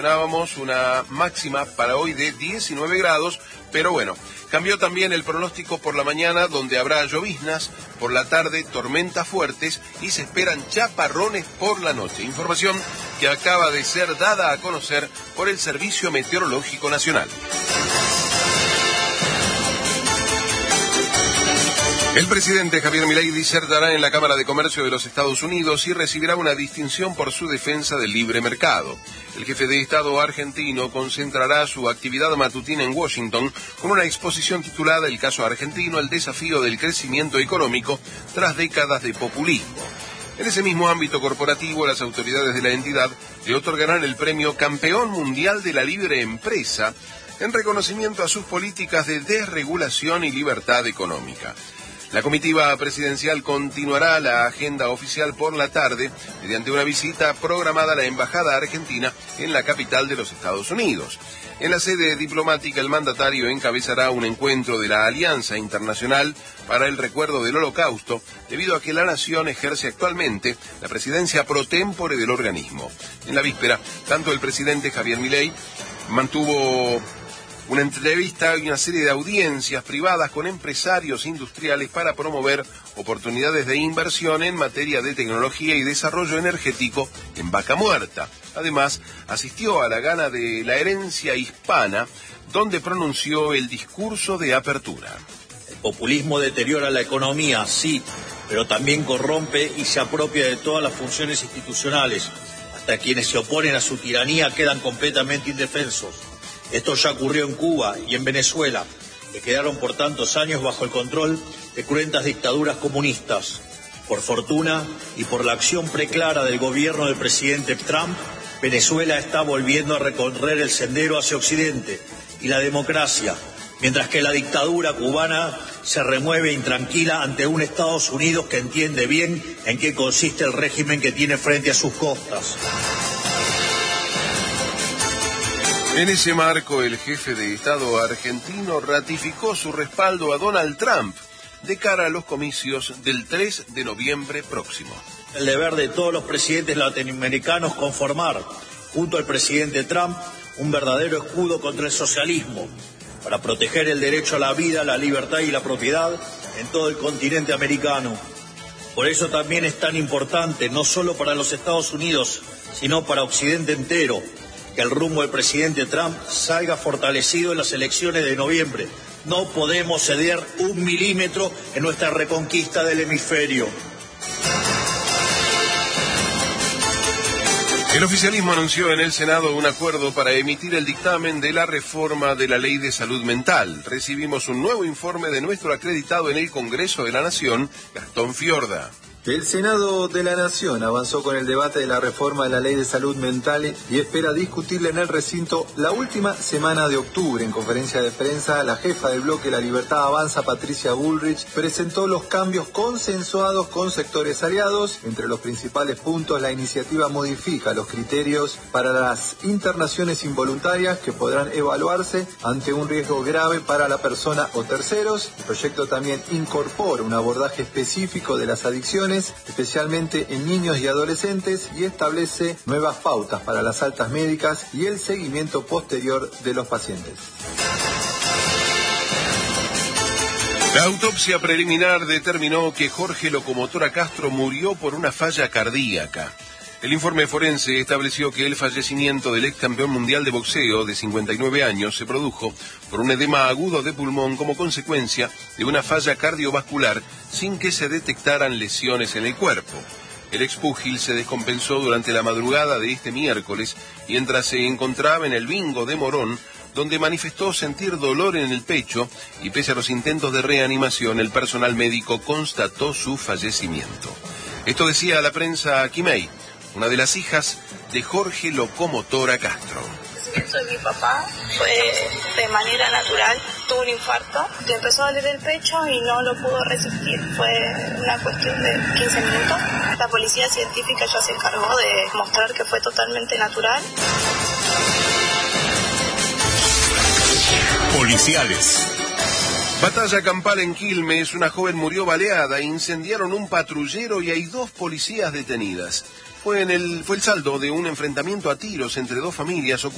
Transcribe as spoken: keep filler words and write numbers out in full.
Teníamos una máxima para hoy de diecinueve grados, pero bueno, cambió también el pronóstico por la mañana, donde habrá lloviznas, por la tarde tormentas fuertes y se esperan chaparrones por la noche. Información que acaba de ser dada a conocer por el Servicio Meteorológico Nacional. El presidente Javier Milei disertará en la Cámara de Comercio de los Estados Unidos y recibirá una distinción por su defensa del libre mercado. El jefe de Estado argentino concentrará su actividad matutina en Washington con una exposición titulada El caso argentino, el desafío del crecimiento económico tras décadas de populismo. En ese mismo ámbito corporativo, las autoridades de la entidad le otorgarán el premio Campeón Mundial de la Libre Empresa en reconocimiento a sus políticas de desregulación y libertad económica. La comitiva presidencial continuará la agenda oficial por la tarde mediante una visita programada a la Embajada Argentina en la capital de los Estados Unidos. En la sede diplomática, el mandatario encabezará un encuentro de la Alianza Internacional para el Recuerdo del Holocausto, debido a que la nación ejerce actualmente la presidencia pro tempore del organismo. En la víspera, tanto el presidente Javier Milei mantuvo una entrevista y una serie de audiencias privadas con empresarios industriales para promover oportunidades de inversión en materia de tecnología y desarrollo energético en Vaca Muerta. Además, asistió a la gala de la herencia hispana, donde pronunció el discurso de apertura. El populismo deteriora la economía, sí, pero también corrompe y se apropia de todas las funciones institucionales. Hasta quienes se oponen a su tiranía quedan completamente indefensos. Esto ya ocurrió en Cuba y en Venezuela, que quedaron por tantos años bajo el control de cruentas dictaduras comunistas. Por fortuna y por la acción preclara del gobierno del presidente Trump, Venezuela está volviendo a recorrer el sendero hacia Occidente y la democracia, mientras que la dictadura cubana se remueve intranquila ante un Estados Unidos que entiende bien en qué consiste el régimen que tiene frente a sus costas. En ese marco, el jefe de Estado argentino ratificó su respaldo a Donald Trump de cara a los comicios del tres de noviembre próximo. El deber de todos los presidentes latinoamericanos conformar, junto al presidente Trump, un verdadero escudo contra el socialismo, para proteger el derecho a la vida, la libertad y la propiedad en todo el continente americano. Por eso también es tan importante, no solo para los Estados Unidos, sino para Occidente entero, que el rumbo del presidente Trump salga fortalecido en las elecciones de noviembre. No podemos ceder un milímetro en nuestra reconquista del hemisferio. El oficialismo anunció en el Senado un acuerdo para emitir el dictamen de la reforma de la Ley de Salud Mental. Recibimos un nuevo informe de nuestro acreditado en el Congreso de la Nación, Gastón Fiorda. El Senado de la Nación avanzó con el debate de la reforma de la Ley de Salud Mental y espera discutirla en el recinto la última semana de octubre. En conferencia de prensa, la jefa del bloque La Libertad Avanza, Patricia Bullrich, presentó los cambios consensuados con sectores aliados. Entre los principales puntos, la iniciativa modifica los criterios para las internaciones involuntarias que podrán evaluarse ante un riesgo grave para la persona o terceros. El proyecto también incorpora un abordaje específico de las adicciones, especialmente en niños y adolescentes, y establece nuevas pautas para las altas médicas y el seguimiento posterior de los pacientes. La autopsia preliminar determinó que Jorge Locomotora Castro murió por una falla cardíaca. El informe forense estableció que el fallecimiento del ex campeón mundial de boxeo de cincuenta y nueve años se produjo por un edema agudo de pulmón como consecuencia de una falla cardiovascular sin que se detectaran lesiones en el cuerpo. El expúgil se descompensó durante la madrugada de este miércoles mientras se encontraba en el bingo de Morón, donde manifestó sentir dolor en el pecho y pese a los intentos de reanimación, el personal médico constató su fallecimiento. Esto decía a la prensa Quimei, una de las hijas de Jorge Locomotora Castro. El fallecimiento de mi papá fue de manera natural, tuvo un infarto, le empezó a doler el pecho y no lo pudo resistir, fue una cuestión de quince minutos. La policía científica ya se encargó de mostrar que fue totalmente natural. Policiales. Batalla campal en Quilmes, una joven murió baleada, incendiaron un patrullero y hay dos policías detenidas. Fue, en el, fue el saldo de un enfrentamiento a tiros entre dos familias ocurrido